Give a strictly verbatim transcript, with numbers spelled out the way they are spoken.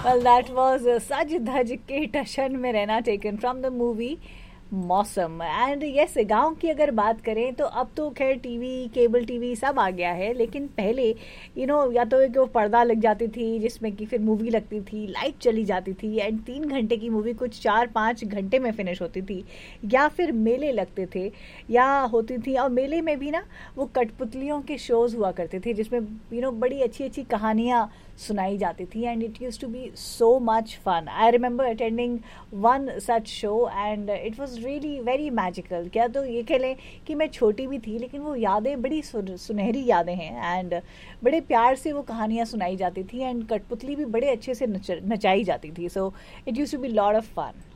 Well, that was uh, सज धज के टशन में रहना, टेकन फ्रॉम द मूवी मौसम. एंड यस, गांव की अगर बात करें तो अब तो खैर टीवी, केबल टीवी सब आ गया है, लेकिन पहले यू नो या तो एक वो पर्दा लग जाती थी जिसमें कि फिर मूवी लगती थी, लाइट चली जाती थी एंड तीन घंटे की मूवी कुछ चार पाँच घंटे में फिनिश होती थी, या फिर मेले लगते थे या होती थी. और मेले में भी ना वो कठपुतलियों के शोज हुआ करते थे जिसमें यू नो बड़ी अच्छी अच्छी कहानियाँ सुनाई जाती थी and it use to be so much fun. I remember attending one such show and it was really very magical. क्या तो ये कह लें कि मैं छोटी भी थी, लेकिन वो यादें बड़ी सुनहरी यादें हैं एंड बड़े प्यार से वो कहानियाँ सुनाई जाती थी एंड कठपुतली भी बड़े अच्छे से नच, नचाई जाती थी. So it use to be lot of fun.